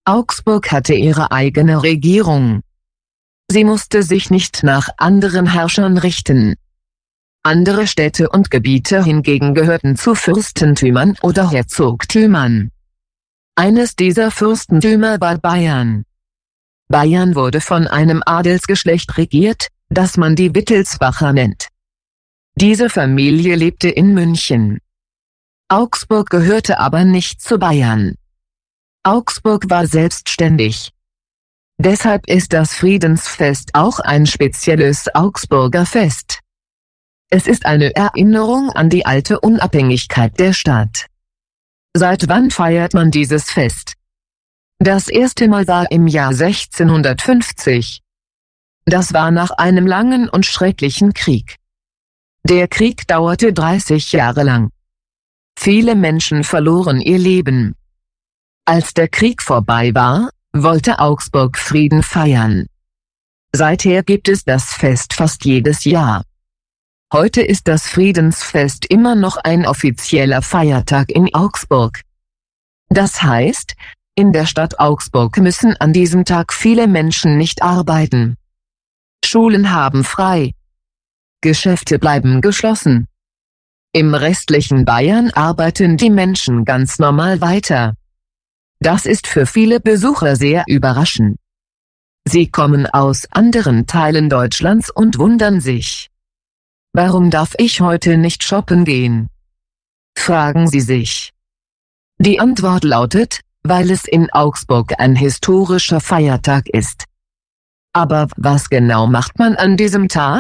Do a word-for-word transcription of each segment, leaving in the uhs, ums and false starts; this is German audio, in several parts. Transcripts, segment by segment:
Augsburg hatte ihre eigene Regierung. Sie musste sich nicht nach anderen Herrschern richten. Andere Städte und Gebiete hingegen gehörten zu Fürstentümern oder Herzogtümern. Eines dieser Fürstentümer war Bayern. Bayern wurde von einem Adelsgeschlecht regiert, das man die Wittelsbacher nennt. Diese Familie lebte in München. Augsburg gehörte aber nicht zu Bayern. Augsburg war selbstständig. Deshalb ist das Friedensfest auch ein spezielles Augsburger Fest. Es ist eine Erinnerung an die alte Unabhängigkeit der Stadt. Seit wann feiert man dieses Fest? Das erste Mal war im Jahr sechzehnhundertfünfzig. Das war nach einem langen und schrecklichen Krieg. Der Krieg dauerte dreißig Jahre lang. Viele Menschen verloren ihr Leben. Als der Krieg vorbei war, wollte Augsburg Frieden feiern. Seither gibt es das Fest fast jedes Jahr. Heute ist das Friedensfest immer noch ein offizieller Feiertag in Augsburg. Das heißt, in der Stadt Augsburg müssen an diesem Tag viele Menschen nicht arbeiten. Schulen haben frei. Geschäfte bleiben geschlossen. Im restlichen Bayern arbeiten die Menschen ganz normal weiter. Das ist für viele Besucher sehr überraschend. Sie kommen aus anderen Teilen Deutschlands und wundern sich: Warum darf ich heute nicht shoppen gehen? Fragen Sie sich. Die Antwort lautet, weil es in Augsburg ein historischer Feiertag ist. Aber was genau macht man an diesem Tag?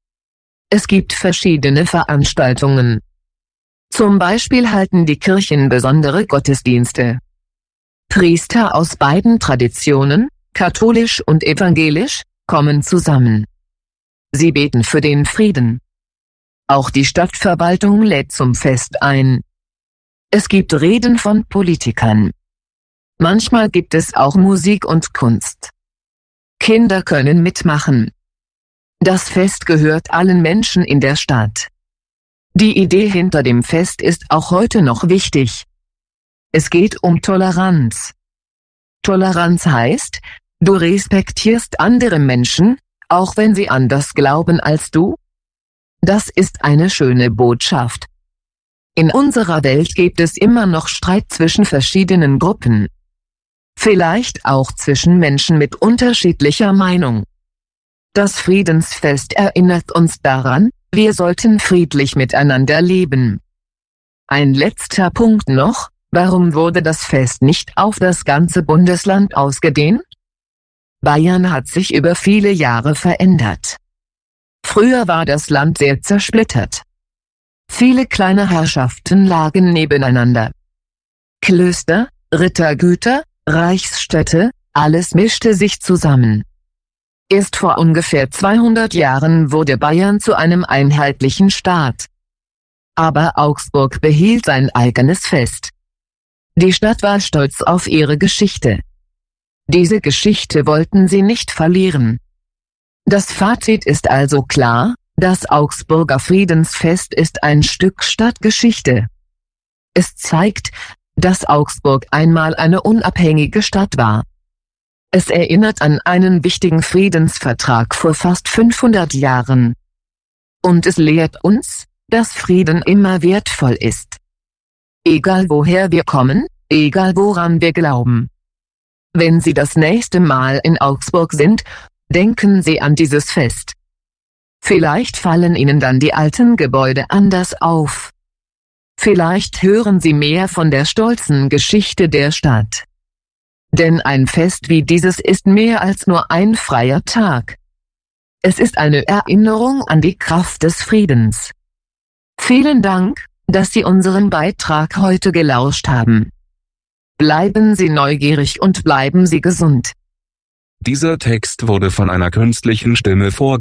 Es gibt verschiedene Veranstaltungen. Zum Beispiel halten die Kirchen besondere Gottesdienste. Priester aus beiden Traditionen, katholisch und evangelisch, kommen zusammen. Sie beten für den Frieden. Auch die Stadtverwaltung lädt zum Fest ein. Es gibt Reden von Politikern. Manchmal gibt es auch Musik und Kunst. Kinder können mitmachen. Das Fest gehört allen Menschen in der Stadt. Die Idee hinter dem Fest ist auch heute noch wichtig. Es geht um Toleranz. Toleranz heißt, du respektierst andere Menschen, auch wenn sie anders glauben als du. Das ist eine schöne Botschaft. In unserer Welt gibt es immer noch Streit zwischen verschiedenen Gruppen. Vielleicht auch zwischen Menschen mit unterschiedlicher Meinung. Das Friedensfest erinnert uns daran, wir sollten friedlich miteinander leben. Ein letzter Punkt noch: Warum wurde das Fest nicht auf das ganze Bundesland ausgedehnt? Bayern hat sich über viele Jahre verändert. Früher war das Land sehr zersplittert. Viele kleine Herrschaften lagen nebeneinander. Klöster, Rittergüter, Reichsstädte, alles mischte sich zusammen. Erst vor ungefähr zweihundert Jahren wurde Bayern zu einem einheitlichen Staat. Aber Augsburg behielt sein eigenes Fest. Die Stadt war stolz auf ihre Geschichte. Diese Geschichte wollten sie nicht verlieren. Das Fazit ist also klar: Das Augsburger Friedensfest ist ein Stück Stadtgeschichte. Es zeigt, dass Augsburg einmal eine unabhängige Stadt war. Es erinnert an einen wichtigen Friedensvertrag vor fast fünfhundert Jahren. Und es lehrt uns, dass Frieden immer wertvoll ist. Egal woher wir kommen, egal woran wir glauben. Wenn Sie das nächste Mal in Augsburg sind, denken Sie an dieses Fest. Vielleicht fallen Ihnen dann die alten Gebäude anders auf. Vielleicht hören Sie mehr von der stolzen Geschichte der Stadt. Denn ein Fest wie dieses ist mehr als nur ein freier Tag. Es ist eine Erinnerung an die Kraft des Friedens. Vielen Dank, dass Sie unseren Beitrag heute gelauscht haben. Bleiben Sie neugierig und bleiben Sie gesund. Dieser Text wurde von einer künstlichen Stimme vorgelesen.